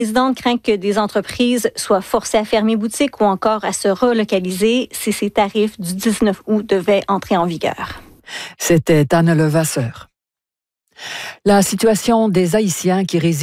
La présidente craint que des entreprises soient forcées à fermer boutique ou encore à se relocaliser si ces tarifs du 19 août devaient entrer en vigueur. C'était Anne Levasseur. La situation des Haïtiens qui résident